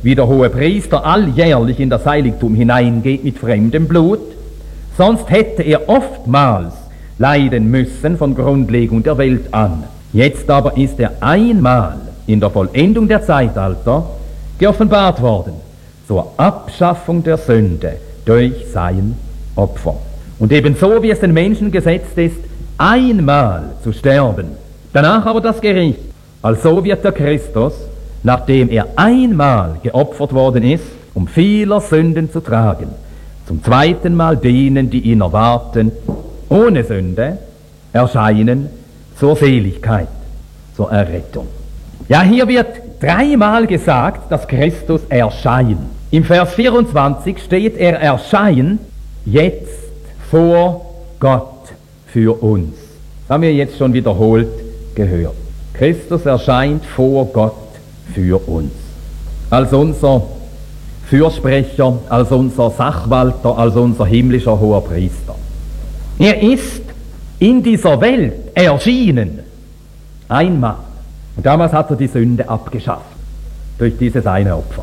wie der Hohepriester alljährlich in das Heiligtum hineingeht mit fremdem Blut, sonst hätte er oftmals leiden müssen von Grundlegung der Welt an. Jetzt aber ist er einmal in der Vollendung der Zeitalter geoffenbart worden, zur Abschaffung der Sünde durch sein Opfer. Und ebenso wie es den Menschen gesetzt ist, einmal zu sterben, danach aber das Gericht, also wird der Christus, nachdem er einmal geopfert worden ist, um vieler Sünden zu tragen, zum zweiten Mal denen, die ihn erwarten, ohne Sünde, erscheinen zur Seligkeit, zur Errettung. Ja, hier wird dreimal gesagt, dass Christus erscheint. Im Vers 24 steht, er erscheint jetzt vor Gott für uns. Das haben wir jetzt schon wiederholt gehört. Christus erscheint vor Gott für uns. Als unser Fürsprecher, als unser Sachwalter, als unser himmlischer Hoherpriester. Er ist in dieser Welt erschienen. Einmal. Und damals hat er die Sünde abgeschafft. Durch dieses eine Opfer.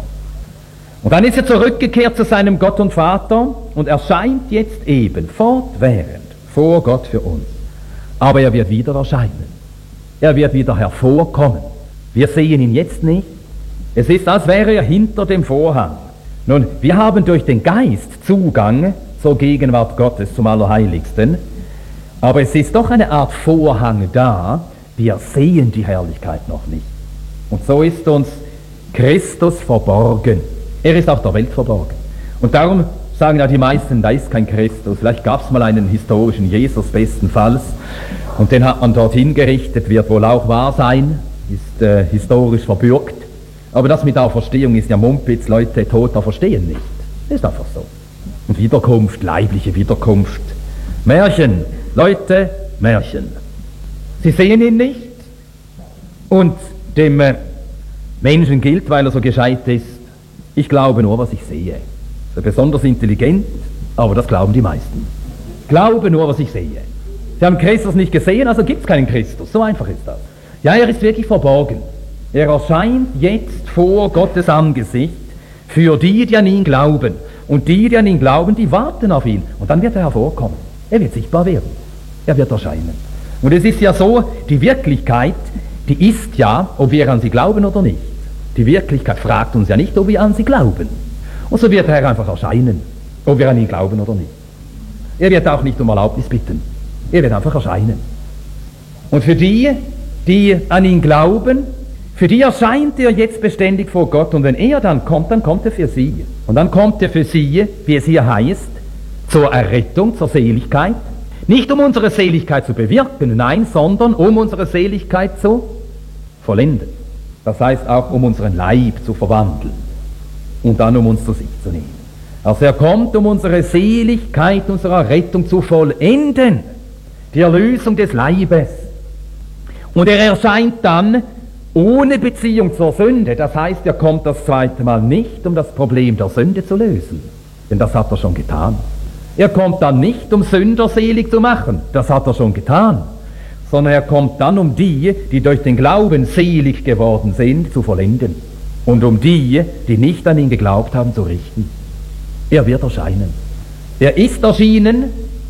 Und dann ist er zurückgekehrt zu seinem Gott und Vater und erscheint jetzt eben fortwährend vor Gott für uns. Aber er wird wieder erscheinen. Er wird wieder hervorkommen. Wir sehen ihn jetzt nicht. Es ist, als wäre er hinter dem Vorhang. Nun, wir haben durch den Geist Zugang zur Gegenwart Gottes, zum Allerheiligsten. Aber es ist doch eine Art Vorhang da. Wir sehen die Herrlichkeit noch nicht. Und so ist uns Christus verborgen. Er ist auf der Welt verborgen. Und darum sagen ja die meisten, da ist kein Christus. Vielleicht gab es mal einen historischen Jesus bestenfalls. Und den hat man dorthin gerichtet, wird wohl auch wahr sein, ist historisch verbürgt. Aber das mit Auferstehung ist ja Mumpitz, Leute, Toter verstehen nicht. Das ist einfach so. Und Wiederkunft, leibliche Wiederkunft. Märchen, Leute, Märchen. Sie sehen ihn nicht. Und dem Menschen gilt, weil er so gescheit ist, ich glaube nur, was ich sehe. So besonders intelligent, aber das glauben die meisten. Glaube nur, was ich sehe. Sie haben Christus nicht gesehen, also gibt es keinen Christus. So einfach ist das. Ja, er ist wirklich verborgen. Er erscheint jetzt vor Gottes Angesicht für die, die an ihn glauben. Und die, die an ihn glauben, die warten auf ihn. Und dann wird er hervorkommen. Er wird sichtbar werden. Er wird erscheinen. Und es ist ja so, die Wirklichkeit, die ist ja, ob wir an sie glauben oder nicht. Die Wirklichkeit fragt uns ja nicht, ob wir an sie glauben. Und so wird er einfach erscheinen, ob wir an ihn glauben oder nicht. Er wird auch nicht um Erlaubnis bitten. Er wird einfach erscheinen. Und für die, die an ihn glauben, für die erscheint er jetzt beständig vor Gott. Und wenn er dann kommt er für sie. Und dann kommt er für sie, wie es hier heißt, zur Errettung, zur Seligkeit. Nicht um unsere Seligkeit zu bewirken, nein, sondern um unsere Seligkeit zu vollenden. Das heißt auch, um unseren Leib zu verwandeln und dann um uns zu sich zu nehmen. Also er kommt, um unsere Seligkeit, unsere Rettung zu vollenden, die Erlösung des Leibes. Und er erscheint dann ohne Beziehung zur Sünde. Das heißt, er kommt das zweite Mal nicht, um das Problem der Sünde zu lösen, denn das hat er schon getan. Er kommt dann nicht, um Sünder selig zu machen, das hat er schon getan, sondern er kommt dann, um die, die durch den Glauben selig geworden sind, zu vollenden und um die, die nicht an ihn geglaubt haben, zu richten. Er wird erscheinen. Er ist erschienen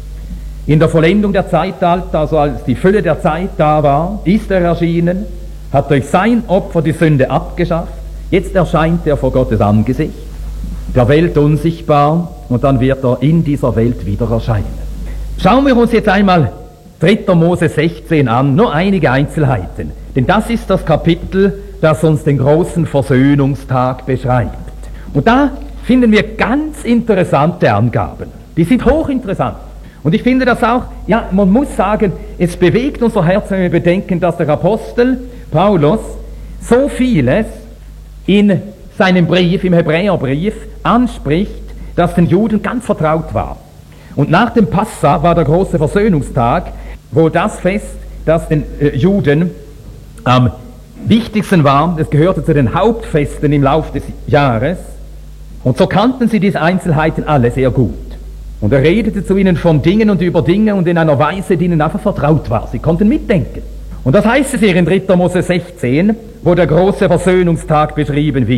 in der Vollendung der Zeitalter, also als die Fülle der Zeit da war, ist er erschienen, hat durch sein Opfer die Sünde abgeschafft. Jetzt erscheint er vor Gottes Angesicht, der Welt unsichtbar, und dann wird er in dieser Welt wieder erscheinen. Schauen wir uns jetzt einmal 3. Mose 16 an, nur einige Einzelheiten. Denn das ist das Kapitel, das uns den großen Versöhnungstag beschreibt. Und da finden wir ganz interessante Angaben. Die sind hochinteressant. Und ich finde das auch, ja, man muss sagen, es bewegt unser Herz, wenn wir bedenken, dass der Apostel Paulus so vieles in seinem Brief, im Hebräerbrief, anspricht, das den Juden ganz vertraut war. Und nach dem Passa war der große Versöhnungstag, wo das Fest, das den Juden am wichtigsten war, es gehörte zu den Hauptfesten im Lauf des Jahres. Und so kannten sie diese Einzelheiten alle sehr gut. Und er redete zu ihnen von Dingen und über Dinge und in einer Weise, die ihnen einfach vertraut war. Sie konnten mitdenken. Und das heißt es hier in 3. Mose 16, wo der große Versöhnungstag beschrieben wird.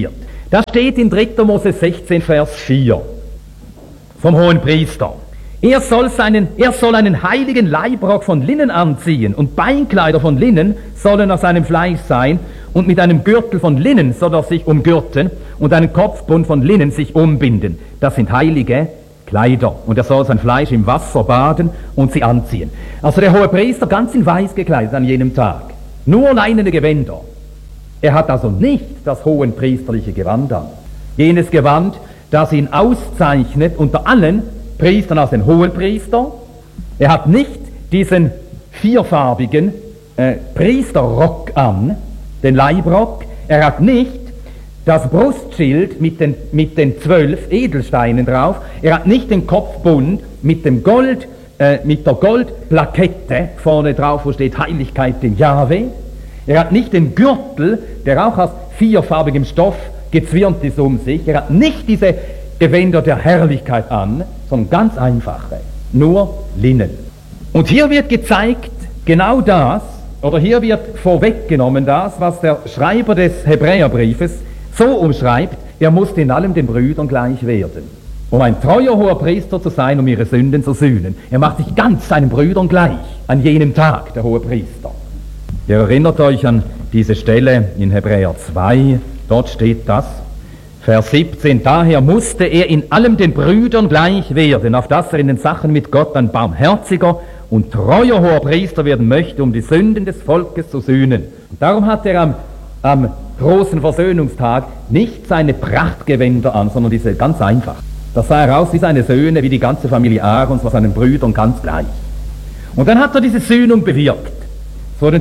Da steht in 3. Mose 16, Vers 4 vom hohen Priester. Er soll einen heiligen Leibrock von Linnen anziehen, und Beinkleider von Linnen sollen aus seinem Fleisch sein, und mit einem Gürtel von Linnen soll er sich umgürten und einen Kopfbund von Linnen sich umbinden. Das sind heilige Kleider, und er soll sein Fleisch im Wasser baden und sie anziehen. Also der hohe Priester ganz in weiß gekleidet an jenem Tag, nur leinene Gewänder. Er hat also nicht das hohenpriesterliche Gewand an, jenes Gewand, das ihn auszeichnet unter allen Priestern aus dem Hohenpriester. Er hat nicht diesen vierfarbigen Priesterrock an, den Leibrock. Er hat nicht das Brustschild mit den 12 Edelsteinen drauf. Er hat nicht den Kopfbund mit dem Gold, mit der Goldplakette vorne drauf, wo steht Heiligkeit dem Jahwe. Er hat nicht den Gürtel, der auch aus vierfarbigem Stoff gezwirnt ist um sich. Er hat nicht diese Gewänder der Herrlichkeit an, sondern ganz einfache, nur Linnen. Und hier wird gezeigt, genau das, oder hier wird vorweggenommen das, was der Schreiber des Hebräerbriefes so umschreibt: er musste in allem den Brüdern gleich werden, um ein treuer hoher Priester zu sein, um ihre Sünden zu sühnen. Er macht sich ganz seinen Brüdern gleich, an jenem Tag, der hohe Priester. Ihr erinnert euch an diese Stelle in Hebräer 2, dort steht das, Vers 17, daher musste er in allem den Brüdern gleich werden, auf dass er in den Sachen mit Gott ein barmherziger und treuer hoher Priester werden möchte, um die Sünden des Volkes zu sühnen. Und darum hat er am großen Versöhnungstag nicht seine Prachtgewänder an, sondern diese ganz einfach. Das sah er aus wie seine Söhne, wie die ganze Familie Aarons, war seinen Brüdern ganz gleich. Und dann hat er diese Sühnung bewirkt. Es wurden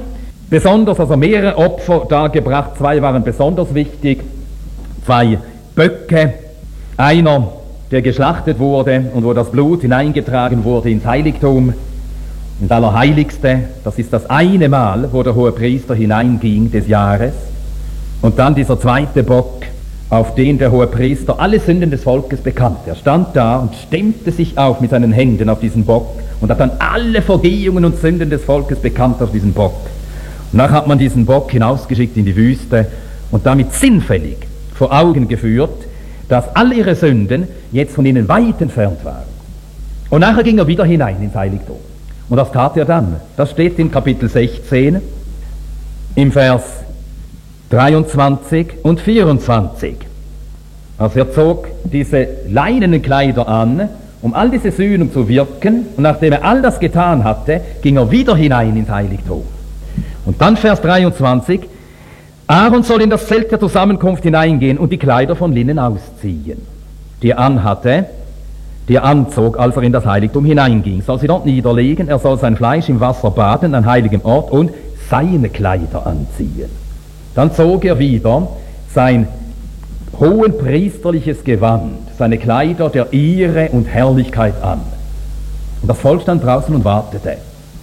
mehrere Opfer dargebracht, 2 waren besonders wichtig. 2 Böcke, einer, der geschlachtet wurde und wo das Blut hineingetragen wurde ins Heiligtum, ins Allerheiligste. Das ist das eine Mal, wo der hohe Priester hineinging des Jahres. Und dann dieser 2. Bock, auf den der hohe Priester alle Sünden des Volkes bekannte. Er stand da und stemmte sich auf mit seinen Händen auf diesen Bock und hat dann alle Vergehungen und Sünden des Volkes bekannt auf diesen Bock. Und nachher hat man diesen Bock hinausgeschickt in die Wüste und damit sinnfällig vor Augen geführt, dass all ihre Sünden jetzt von ihnen weit entfernt waren. Und nachher ging er wieder hinein ins Heiligtum. Und das tat er dann. Das steht in Kapitel 16, im Vers 23 und 24. Also er zog diese leinenen Kleider an, um all diese Sühnung zu wirken. Und nachdem er all das getan hatte, ging er wieder hinein ins Heiligtum. Und dann Vers 23, Aaron soll in das Zelt der Zusammenkunft hineingehen und die Kleider von Linnen ausziehen, die er anhatte, die er anzog, als er in das Heiligtum hineinging. Soll sie dort niederlegen, er soll sein Fleisch im Wasser baden, an heiligem Ort, und seine Kleider anziehen. Dann zog er wieder sein hohenpriesterliches Gewand, seine Kleider der Ehre und Herrlichkeit an. Und das Volk stand draußen und wartete.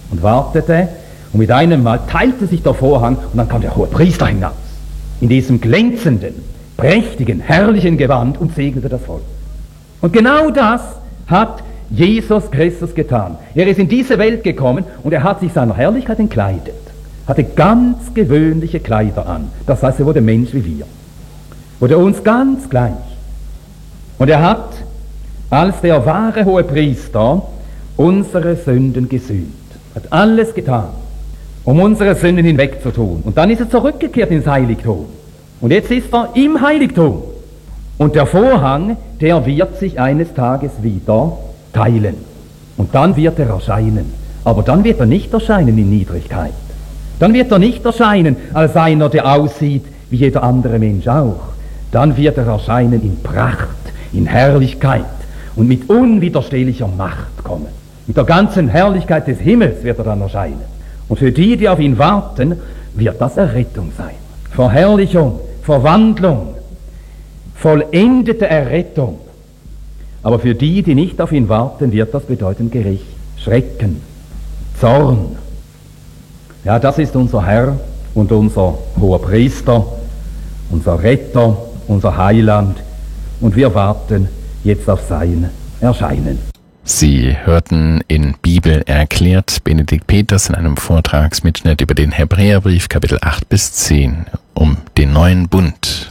Und mit einem Mal teilte sich der Vorhang und dann kam der hohe Priester hinaus, in diesem glänzenden, prächtigen, herrlichen Gewand, und segnete das Volk. Und genau das hat Jesus Christus getan. Er ist in diese Welt gekommen und er hat sich seiner Herrlichkeit entkleidet, hatte ganz gewöhnliche Kleider an. Das heißt, er wurde Mensch wie wir, wurde uns ganz gleich. Und er hat als der wahre hohe Priester unsere Sünden gesühnt, hat alles getan, um unsere Sünden hinwegzutun. Und dann ist er zurückgekehrt ins Heiligtum. Und jetzt ist er im Heiligtum. Und der Vorhang, der wird sich eines Tages wieder teilen. Und dann wird er erscheinen. Aber dann wird er nicht erscheinen in Niedrigkeit. Dann wird er nicht erscheinen als einer, der aussieht wie jeder andere Mensch auch. Dann wird er erscheinen in Pracht, in Herrlichkeit und mit unwiderstehlicher Macht kommen. Mit der ganzen Herrlichkeit des Himmels wird er dann erscheinen. Und für die, die auf ihn warten, wird das Errettung sein. Verherrlichung, Verwandlung, vollendete Errettung. Aber für die, die nicht auf ihn warten, wird das bedeuten Gericht, Schrecken, Zorn. Ja, das ist unser Herr und unser hoher Priester, unser Retter, unser Heiland. Und wir warten jetzt auf sein Erscheinen. Sie hörten in Bibel erklärt Benedikt Peters in einem Vortragsmitschnitt über den Hebräerbrief Kapitel 8 bis 10 um den neuen Bund.